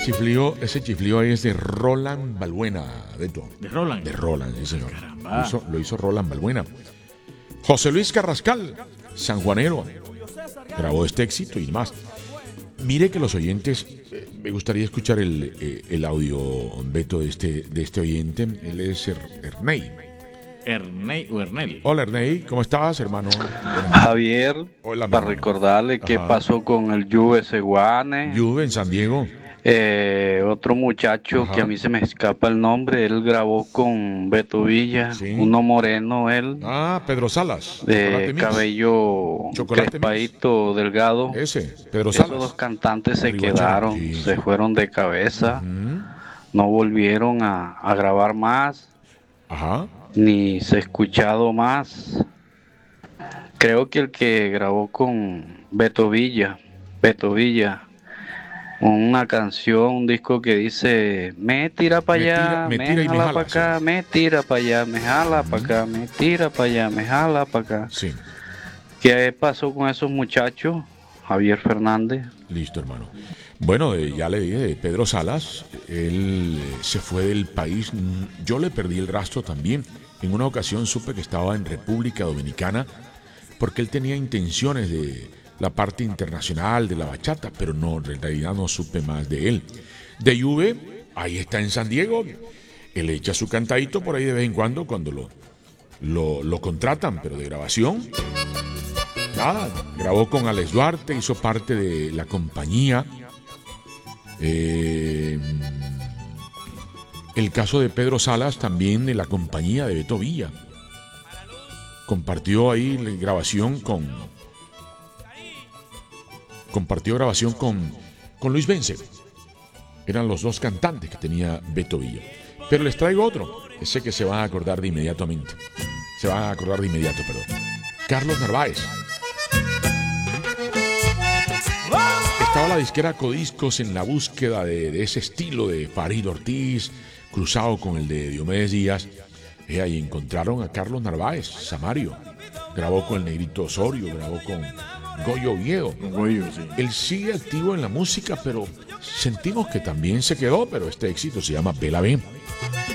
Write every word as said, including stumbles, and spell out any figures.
chiflío, ese chiflío ahí es de Roland Balbuena, Beto. ¿De Roland? De Roland, sí, señor. Caramba. Lo hizo, lo hizo Roland Balbuena. José Luis Carrascal, sanjuanero, grabó este éxito y más. Mire que los oyentes, eh, me gustaría escuchar el, eh, el audio, Beto, de este, de este oyente. Él es Er- Ernei. Ernei o Ernel. Hola, Ernei, ¿cómo estás, hermano? Javier, Hola, mi para hermano. recordarle qué Ajá. pasó con el Juve Seguane, Juve en San Diego. eh, otro muchacho Ajá. que a mí se me escapa el nombre, él grabó con Beto Villa, Sí. uno moreno, él, Ah, Pedro Salas. de Chocolate Mix. cabello Chocolate crespadito, delgado. Ese, Pedro Esos Salas. dos cantantes se Riguachero, quedaron, sí. se fueron de cabeza, Mm, no volvieron a, a grabar más, Ajá. ni se ha escuchado más. Creo que el que grabó con Beto Villa, Beto Villa, una canción, un disco que dice, me tira para Me tira- allá, me me, tira y me jala jala, para acá, sí. me tira para allá, me jala para acá, me tira para allá, me jala para acá. Sí, ¿Qué pasó con esos muchachos? Javier Fernández. listo, hermano. Bueno, eh, ya le dije, de Pedro Salas, él eh, se fue del país. Mm, Yo le perdí el rastro también. En una ocasión supe que estaba en República Dominicana porque él tenía intenciones de la parte internacional de la bachata, pero no, en realidad no supe más de él. De Juve, ahí está en San Diego. Él echa su cantadito por ahí de vez en cuando cuando lo, lo, lo contratan, pero de grabación. Nada, grabó con Alex Duarte, hizo parte de la compañía. Eh, el caso de Pedro Salas también de la compañía de Beto Villa. Compartió ahí la grabación con. Compartió grabación con, con Luis Bence. Eran los dos cantantes que tenía Beto Villa. Pero les traigo otro, que sé que se van a acordar de inmediatamente. Se van a acordar de inmediato, perdón. Carlos Narváez. Estaba la disquera Codiscos en la búsqueda de, de ese estilo de Farid Ortiz, cruzado con el de Diomedes Díaz. Y ahí encontraron a Carlos Narváez, Samario. Grabó con el Negrito Osorio, grabó con Goyo Oviedo. Goyo, sí. Él sigue activo en la música, pero sentimos que también se quedó, pero este éxito se llama Vela B.